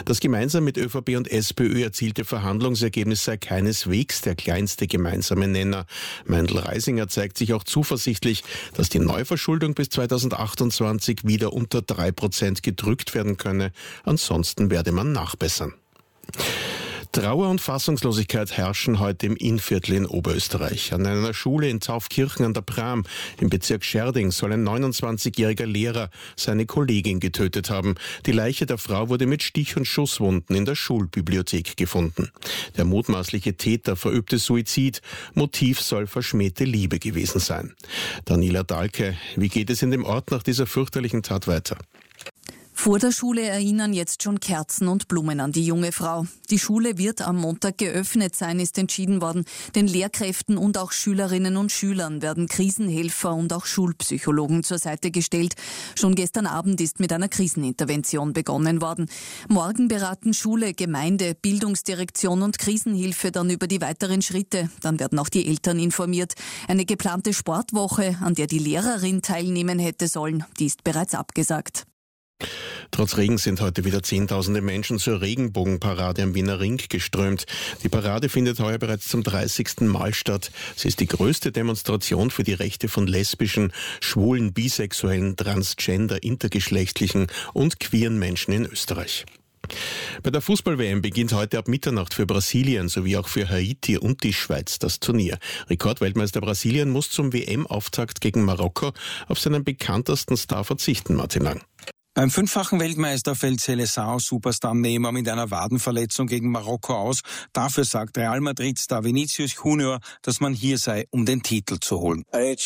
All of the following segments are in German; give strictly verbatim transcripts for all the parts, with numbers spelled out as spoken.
Das gemeinsam mit ÖVP und SPÖ erzielte Verhandlungsergebnis sei keineswegs der kleinste gemeinsame Nenner. Meindl-Reisinger zeigt sich auch zuversichtlich, dass die Neuverschuldung bis zweitausendzweiundzwanzig wieder unter drei Prozent gedrückt werden könne. Ansonsten werde man nachbessern. Trauer und Fassungslosigkeit herrschen heute im Innviertel in Oberösterreich. An einer Schule in Taufkirchen an der Pram im Bezirk Scherding soll ein neunundzwanzigjähriger Lehrer seine Kollegin getötet haben. Die Leiche der Frau wurde mit Stich- und Schusswunden in der Schulbibliothek gefunden. Der mutmaßliche Täter verübte Suizid. Motiv soll verschmähte Liebe gewesen sein. Daniela Dahlke, wie geht es in dem Ort nach dieser fürchterlichen Tat weiter? Vor der Schule erinnern jetzt schon Kerzen und Blumen an die junge Frau. Die Schule wird am Montag geöffnet sein, ist entschieden worden. Den Lehrkräften und auch Schülerinnen und Schülern werden Krisenhelfer und auch Schulpsychologen zur Seite gestellt. Schon gestern Abend ist mit einer Krisenintervention begonnen worden. Morgen beraten Schule, Gemeinde, Bildungsdirektion und Krisenhilfe dann über die weiteren Schritte. Dann werden auch die Eltern informiert. Eine geplante Sportwoche, an der die Lehrerin teilnehmen hätte sollen, die ist bereits abgesagt. Trotz Regen sind heute wieder Zehntausende Menschen zur Regenbogenparade am Wiener Ring geströmt. Die Parade findet heuer bereits zum dreißigsten Mal statt. Sie ist die größte Demonstration für die Rechte von lesbischen, schwulen, bisexuellen, transgender, intergeschlechtlichen und queeren Menschen in Österreich. Bei der Fußball-W M beginnt heute ab Mitternacht für Brasilien sowie auch für Haiti und die Schweiz das Turnier. Rekordweltmeister Brasilien muss zum W M-Auftakt gegen Marokko auf seinen bekanntesten Star verzichten, Martin Lang. Beim fünffachen Weltmeister fällt Seleção-Superstar Neymar mit einer Wadenverletzung gegen Marokko aus. Dafür sagt Real Madrid-Star Vinicius Junior, dass man hier sei, um den Titel zu holen.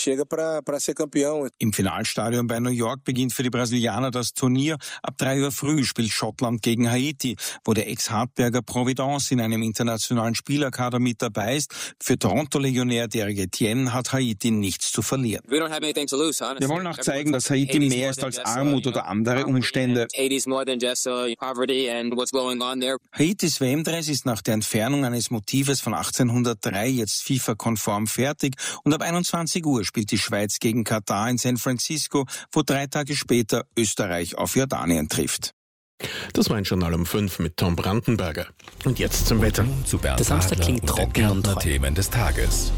Im Finalstadion bei New York beginnt für die Brasilianer das Turnier. Ab drei Uhr früh spielt Schottland gegen Haiti, wo der Ex-Hartberger Providence in einem internationalen Spielerkader mit dabei ist. Für Toronto-Legionär Derek Etienne hat Haiti nichts zu verlieren. Wir wollen auch zeigen, dass Haiti mehr ist als Armut oder andere Umstände. Haitis W M-Dress ist nach der Entfernung eines Motives von achtzehnhundertdrei jetzt FIFA-konform fertig und ab einundzwanzig Uhr spielt die Schweiz gegen Katar in San Francisco, wo drei Tage später Österreich auf Jordanien trifft. Das war ein Journal um fünf mit Tom Brandenberger. Und jetzt zum Wetter. Zu Bernd Adler und den Kärntner Themen des Tages.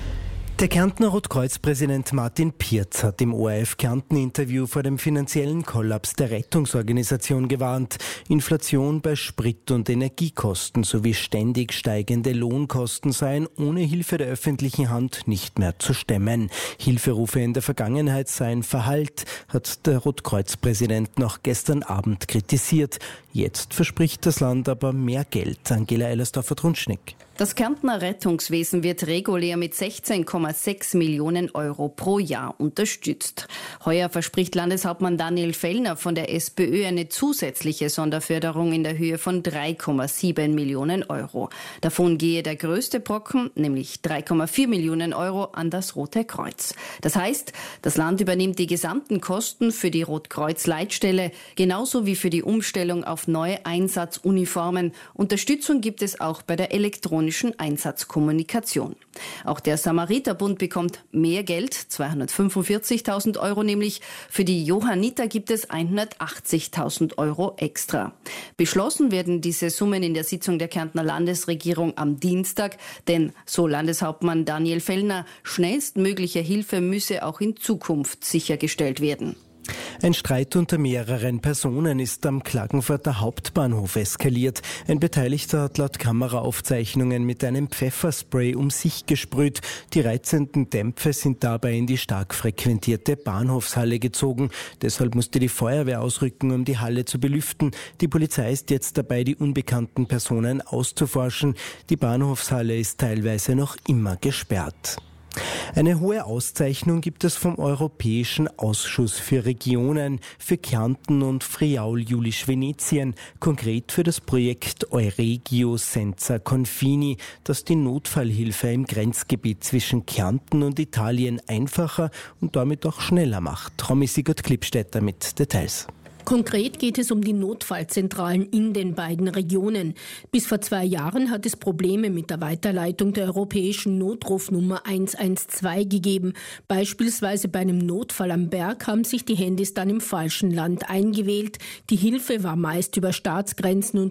Der Kärntner Rotkreuz-Präsident Martin Pirz hat im O R F-Kärnten-Interview vor dem finanziellen Kollaps der Rettungsorganisation gewarnt. Inflation bei Sprit- und Energiekosten sowie ständig steigende Lohnkosten seien ohne Hilfe der öffentlichen Hand nicht mehr zu stemmen. Hilferufe in der Vergangenheit seien verhallt, hat der Rotkreuz-Präsident noch gestern Abend kritisiert. Jetzt verspricht das Land aber mehr Geld. Angela Ellersdorfer-Trunschnick. Das Kärntner Rettungswesen wird regulär mit sechzehn Komma sechs Millionen Euro pro Jahr unterstützt. Heuer verspricht Landeshauptmann Daniel Fellner von der SPÖ eine zusätzliche Sonderförderung in der Höhe von drei Komma sieben Millionen Euro. Davon gehe der größte Brocken, nämlich drei Komma vier Millionen Euro, an das Rote Kreuz. Das heißt, das Land übernimmt die gesamten Kosten für die Rotkreuz-Leitstelle, genauso wie für die Umstellung auf neue Einsatzuniformen. Unterstützung gibt es auch bei der elektronischen Einsatzkommunikation. Auch der Samariterbund bekommt mehr Geld, zweihundertfünfundvierzigtausend Euro nämlich. Für die Johanniter gibt es hundertachtzigtausend Euro extra. Beschlossen werden diese Summen in der Sitzung der Kärntner Landesregierung am Dienstag, denn, so Landeshauptmann Daniel Fellner, schnellstmögliche Hilfe müsse auch in Zukunft sichergestellt werden. Ein Streit unter mehreren Personen ist am Klagenfurter Hauptbahnhof eskaliert. Ein Beteiligter hat laut Kameraaufzeichnungen mit einem Pfefferspray um sich gesprüht. Die reizenden Dämpfe sind dabei in die stark frequentierte Bahnhofshalle gezogen. Deshalb musste die Feuerwehr ausrücken, um die Halle zu belüften. Die Polizei ist jetzt dabei, die unbekannten Personen auszuforschen. Die Bahnhofshalle ist teilweise noch immer gesperrt. Eine hohe Auszeichnung gibt es vom Europäischen Ausschuss für Regionen, für Kärnten und Friaul-Julisch-Venetien, konkret für das Projekt Euregio Senza Confini, das die Notfallhilfe im Grenzgebiet zwischen Kärnten und Italien einfacher und damit auch schneller macht. Romy Sigurd-Klippstätter mit Details. Konkret geht es um die Notfallzentralen in den beiden Regionen. Bis vor zwei Jahren hat es Probleme mit der Weiterleitung der europäischen Notrufnummer eins eins zwei gegeben. Beispielsweise bei einem Notfall am Berg haben sich die Handys dann im falschen Land eingewählt. Die Hilfe war meist über Staatsgrenzen und